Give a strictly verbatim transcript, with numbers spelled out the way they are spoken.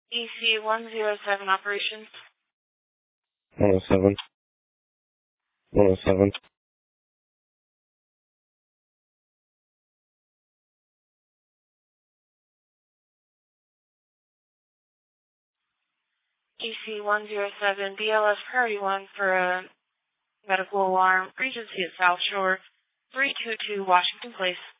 E C one zero seven operations. one oh seven. one oh seven. E C one zero seven, B L S Priority one for a medical alarm. Regency at South Shore, three two two Washington Place.